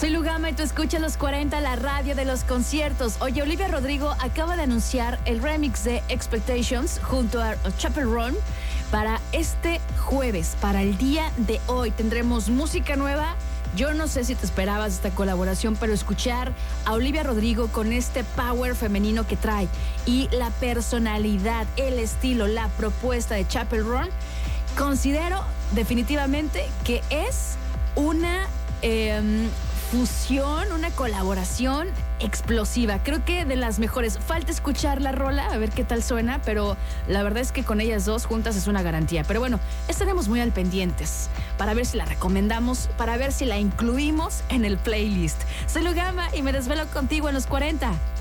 Soy Lugama y tú escuchas Los 40, la radio de los conciertos. Oye, Olivia Rodrigo acaba de anunciar el remix de Expectations junto a Chappell Roan para este jueves, para el día de hoy. Tendremos música nueva. Yo no sé si te esperabas esta colaboración, pero escuchar a Olivia Rodrigo con este power femenino que trae y la personalidad, el estilo, la propuesta de Chappell Roan, considero definitivamente que es una fusión, una colaboración explosiva. Creo que de las mejores. Falta escuchar la rola, a ver qué tal suena, pero la verdad es que con ellas dos juntas es una garantía. Pero bueno, estaremos muy al pendientes para ver si la recomendamos, para ver si la incluimos en el playlist. Soy Lugama y me desvelo contigo en Los 40.